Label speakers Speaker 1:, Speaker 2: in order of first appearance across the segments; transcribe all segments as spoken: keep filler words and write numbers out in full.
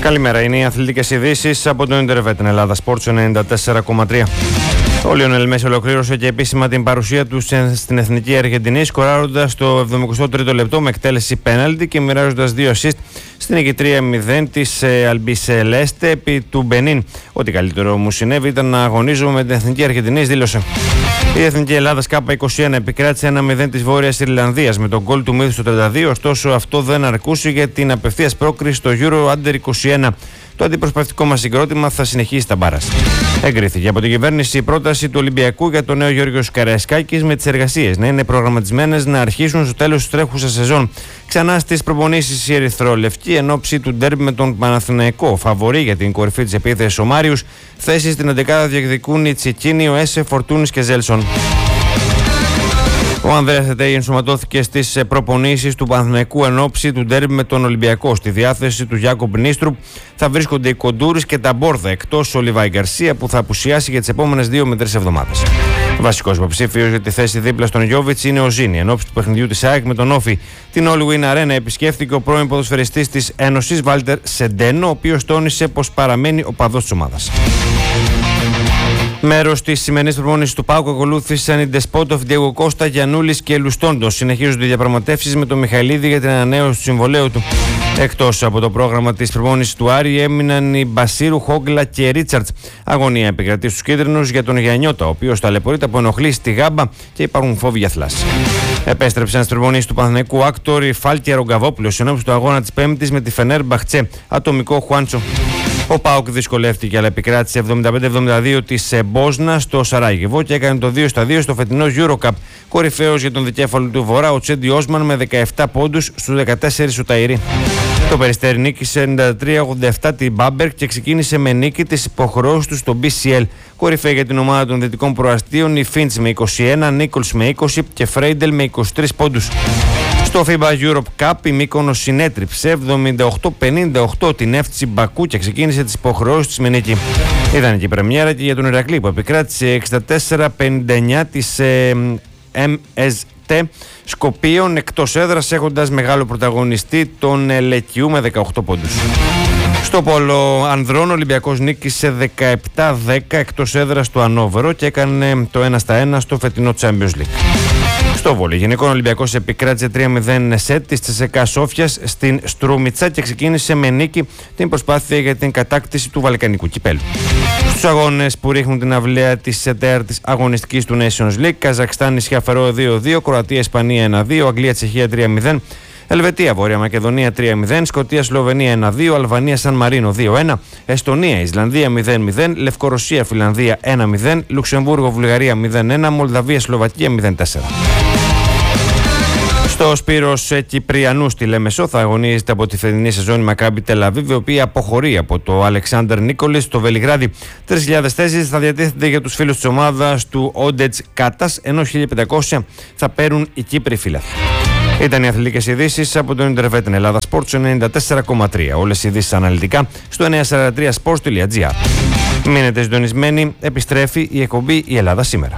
Speaker 1: Καλημέρα, είναι οι αθλητικές ειδήσεις από το Ιντερβέτ Ελλάδα Sports ενενήντα τέσσερα κόμμα τρία. Ο Λιονέλ Μέση ολοκλήρωσε και επίσημα την παρουσία του στην Εθνική Αργεντινή, σκοράροντας το εβδομηκοστό τρίτο λεπτό με εκτέλεση πέναλτι και μοιράζοντας δύο assist στην νικητρία μηδέν της Αλμπισελέστε επί του Μπενίν. Ό,τι καλύτερο μου συνέβη ήταν να αγωνίζομαι με την Εθνική Αργεντινή, δήλωσε. Η Εθνική Ελλάδα ΚΑΠΑ είκοσι ένα επικράτησε ένα μηδέν της Βόρειας Ιρλανδίας με τον γκολ του Μύθου στο τριάντα δύο, ωστόσο αυτό δεν αρκούσε για την απευθείας πρόκριση στο Euro Under είκοσι ένα. Το αντιπροσωπευτικό μας συγκρότημα θα συνεχίσει τα μπάρας. Εγκρίθηκε από την κυβέρνηση η πρόταση του Ολυμπιακού για τον νέο Γιώργο Καραϊσκάκης με τις εργασίες να είναι προγραμματισμένες να αρχίσουν στο τέλος της τρέχουσας σεζόν. Ξανά στις προπονήσεις η Ερυθρόλευκη εν ώψη του ντέρμπι με τον Παναθηναϊκό. Φαβορί για την κορυφή της επίθεσης ο Μάριος. Θέσεις στην εντεκάδα διεκδικούν οι Τσικίνη, ο Έσε, Φορτούνης και Ζέλσον. Ο Ανδρέας Τετέι ενσωματώθηκε στις προπονήσεις του Παναθηναϊκού εν ώψη του ντέρμπι με τον Ολυμπιακό. Στη διάθεση του Γιάκομπ Νίστρουπ θα βρίσκονται οι Κοντούρης και τα Μπόρδα, εκτός ο Λιβάη Γκαρσία που θα απουσιάσει για τις επόμενες δύο με τρεις εβδομάδες. Βασικός υποψήφιος για τη θέση δίπλα στον Γιόβιτς είναι ο Ζήνη. Εν ώψη του παιχνιδιού της ΑΕΚ με τον Όφη, την All Win Arena επισκέφθηκε ο πρώην ποδοσφαιριστής της Ένωσης Βάλτερ Σεντένο, ο οποίος τόνισε πως παραμένει οπαδός της ομάδας. Μέρος της σημερινής προπόνησης του ΠΑΟΚ ακολούθησαν οι Ντεσπότοφ, Διέγκο Κώστα, Γιαννούλης και Λουστόντος. Συνεχίζονται οι διαπραγματεύσεις με τον Μιχαηλίδη για την ανανέωση του συμβολαίου του. Εκτός από το πρόγραμμα της προπόνησης του Άρη έμειναν οι Μπασίρου, Χόγκλα και Ρίτσαρτς. Αγωνία επικρατεί στους κίτρινους για τον Γιαννιώτα, ο οποίος ταλαιπωρείται από ενοχλήσεις στη γάμπα και υπάρχουν φόβοι για θλάση. Επέστρεψαν στις προπονήσεις του Παναθηναϊκού Άκτορ η Φάλκια Ρογκαβόπουλος ενώπιση του αγώνα της Πέμπτης με τη Φενέρ Μπαχτσέ. Ατομικό Χουάντσο. Ο ΠΑΟΚ δυσκολεύτηκε αλλά επικράτησε εβδομήντα πέντε εβδομήντα δύο της Μπόσνα στο Σαράγεβο και έκανε το δύο στα δύο στο φετινό EuroCup. Κορυφαίος για τον δικέφαλο του Βορρά ο Τσέντι Όσμαν με δεκαεπτά πόντους στους δεκατέσσερα του Ταϊρή. Το Περιστέρι νίκησε ενενήντα τρία ογδόντα επτά την Μπάμπερκ και ξεκίνησε με νίκη τις υποχρεώσεις του στο μπι σι ελ. Κορυφαία για την ομάδα των Δυτικών Προαστίων η Φίντς με είκοσι ένα, Νίκολς με είκοσι και Φρέιντελ με είκοσι τρεις πόντους. Στο φίμπα Europe Cup η Μύκονος συνέτριψε εβδομήντα οκτώ πενήντα οκτώ την Εφ Σι Μπακού και ξεκίνησε τις υποχρεώσεις της με νίκη. Ιδανική πρεμιέρα και για τον Ηρακλή που επικράτησε εξήντα τέσσερα πενήντα εννιά της ε, εμ ες τι Σκοπίων εκτός έδρας, έχοντας μεγάλο πρωταγωνιστή τον ε, Λεκιού με δεκαοκτώ πόντους. Στο πόλο ανδρών ο Ολυμπιακός νίκησε δεκαεπτά δέκα εκτός έδρας του Ανόβερο και έκανε το ένα στα ένα στο φετινό Champions League. Στο βόλεϊ γυναικών ο Ολυμπιακός επικράτησε τρία μηδέν σετ της Τσεσεκά Σόφιας στην Στρούμιτσα και ξεκίνησε με νίκη την προσπάθεια για την κατάκτηση του Βαλκανικού κυπέλου. Στους αγώνες που ρίχνουν την αυλαία της τέταρτης αγωνιστικής του Nations League, Καζακστάν Νησιά Φερόε δύο δύο, Κροατία Ισπανία ένα δύο, Αγγλία Τσεχία τρία μηδέν, Ελβετία Βόρεια Μακεδονία τρία μηδέν, Σκωτία Σλοβενία ένα δύο, Αλβανία Σαν Μαρίνο δύο ένα, Εστονία Ισλανδία μηδέν μηδέν, Λευκορωσία Φιλανδία ένα μηδέν, Λουξεμβούργο Βουλγαρία μηδέν ένα, Μολδαβία Σλοβακία μηδέν τέσσερα. Στο Σπύρος Κυπριανού στη Λέμεσο θα αγωνίζεται από τη φετινή σεζόν η Μακάμπι Τελαβίβ, η οποία αποχωρεί από το Αλεξάνδερ Νίκολης στο Βελιγράδι. τρεις χιλιάδες θέσεις θα διατίθενται για τους φίλους της ομάδας του Όντετς Κάτας, ενώ χίλια πεντακόσια θα παίρνουν οι Κύπροι φίλαθλοι. Ήταν οι αθλητικές ειδήσεις από το Ιντερβέτ Ελλάδα Sports ενενήντα τέσσερα κόμμα τρία. Όλες οι ειδήσεις αναλυτικά στο εννιακόσια σαράντα τρία σπορτς τελεία τζι άρ. Μείνετε συντονισμένοι, επιστρέφει η εκπομπή «Η Ελλάδα σήμερα».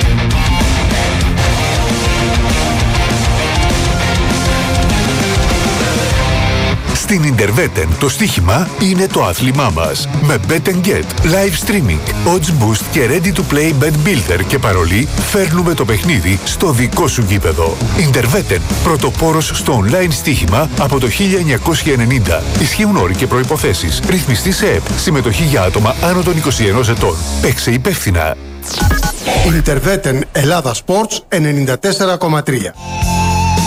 Speaker 2: Στην Ιντερβέτεν το στοίχημα είναι το άθλημά μας. Με Bet and Get, live streaming, odds boost και ready to play bet builder και παρολί φέρνουμε το παιχνίδι στο δικό σου γήπεδο. Ιντερβέτεν, πρωτοπόρος στο online στοίχημα από το χίλια εννιακόσια ενενήντα. Ισχύουν όροι και προϋποθέσεις. Ρυθμιστή σε ΕΠ. Συμμετοχή για άτομα άνω των είκοσι ενός ετών. Παίξε υπεύθυνα.
Speaker 3: Ιντερβέτεν Ελλάδα Sports ενενήντα τέσσερα κόμμα τρία.